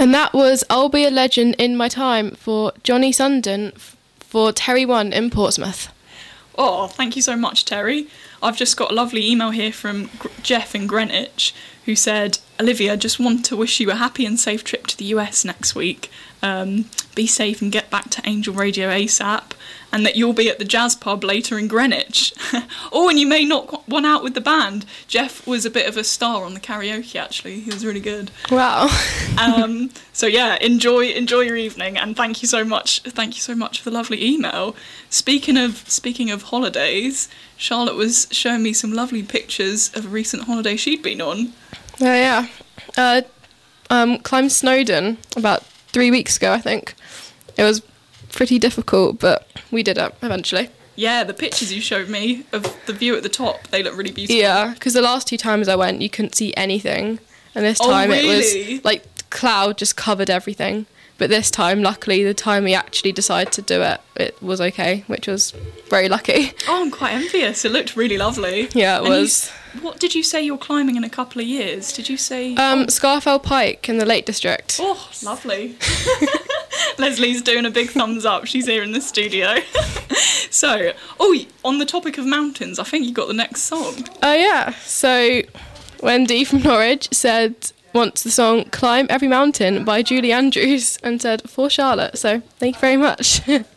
And that was I'll Be a Legend in My Time for Johnny Sundon for Terry One in Portsmouth. Oh, thank you so much, Terry. I've just got a lovely email here from Jeff in Greenwich, who said, Olivia, just want to wish you a happy and safe trip to the US next week. Be safe and get back to Angel Radio ASAP, and that you'll be at the jazz pub later in Greenwich. Oh, and you may knock one out with the band. Jeff was a bit of a star on the karaoke, actually. He was really good. Wow. So yeah, enjoy your evening, and thank you so much for the lovely email. Speaking of holidays, Charlotte was showing me some lovely pictures of a recent holiday she'd been on. Oh yeah. Climbed Snowdon about 3 weeks ago, I think. It was pretty difficult, but we did it eventually. Yeah, the pictures you showed me of the view at the top, they look really beautiful. Yeah, because the last 2 times I went, you couldn't see anything. And this time really? It was like cloud just covered everything. But this time, luckily, the time we actually decided to do it, it was okay, which was very lucky. Oh, I'm quite envious. It looked really lovely. Yeah, it was. What did you say you're climbing in a couple of years? Did you say... Scarfell Pike in the Lake District. Oh, lovely. Leslie's doing a big thumbs up. She's here in the studio. So, on the topic of mountains, I think you got the next song. Oh, yeah. So, Wendy from Norwich wants the song Climb Every Mountain by Julie Andrews and said, for Charlotte. So, thank you very much.